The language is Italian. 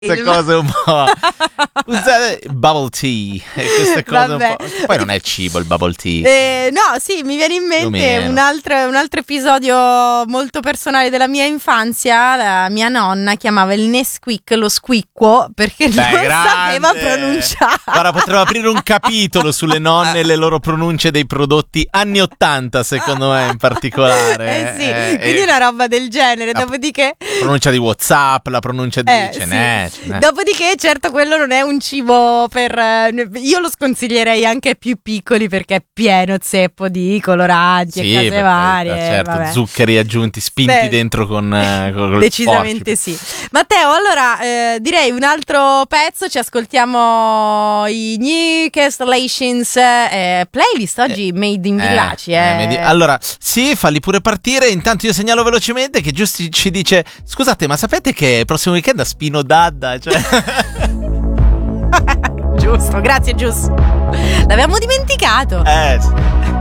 queste cose un po'. Usate bubble tea. Queste cose un po'. Poi non è cibo il bubble tea. No, sì, mi viene in mente un altro episodio molto personale della mia infanzia. La mia nonna chiamava il Nesquik lo squicquo perché non sapeva pronunciare. Guarda, potremmo aprire un capitolo sulle nonne e le loro pronunce dei prodotti anni 80, secondo me in particolare. Sì, quindi una roba del genere. Dopodiché pronuncia di WhatsApp, la pronuncia di ce n'è. Dopodiché, certo, quello non è un cibo io lo sconsiglierei anche ai più piccoli perché è pieno zeppo di coloranti e cose varie. Certo, vabbè. Zuccheri aggiunti, spinti dentro con decisamente sì. Matteo, allora direi un altro pezzo, ci ascoltiamo i New Constellations playlist oggi made in Villaci. Allora, sì, falli pure partire. Intanto io segnalo velocemente che Giusti ci dice: scusate, ma sapete che il prossimo weekend a Spino Dadda? Cioè... Giusto, grazie, giusto. L'avevamo dimenticato. Sì.